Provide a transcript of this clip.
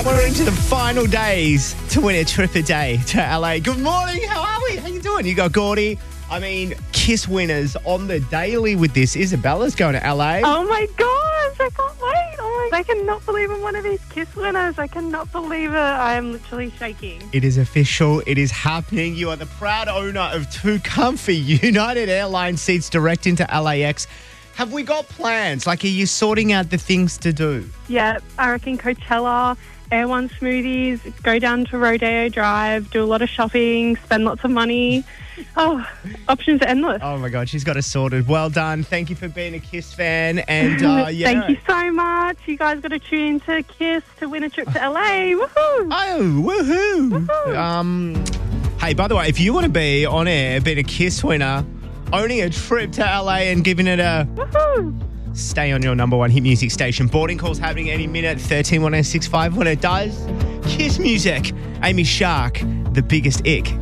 We're into the final days to win a trip a day to LA. Good morning. How are we? How you doing? You got Gordy. I mean, Kiss winners on the daily with this. Isabella's going to LA. Oh my gosh, I can't wait. I cannot believe I'm one of these Kiss winners. I cannot believe it. I am literally shaking. It is official. It is happening. You are the proud owner of 2 comfy United Airlines seats direct into LAX. Have we got plans? Like, are you sorting out the things to do? Yeah, I reckon Coachella, Air One smoothies, go down to Rodeo Drive, do a lot of shopping, spend lots of money. Oh, options are endless. Oh, my God. She's got us sorted. Well done. Thank you for being a Kiss fan. And yeah. Thank you so much. You guys got to tune into Kiss to win a trip to LA. Woohoo! Oh, woohoo. Hey, by the way, if you want to be on air, being a Kiss winner, owning a trip to LA and giving it a Woohoo! Stay on your number one hit music station. Boarding calls happening any minute. 131065. When it does, Kiss music. Amy Shark, The Biggest Ick.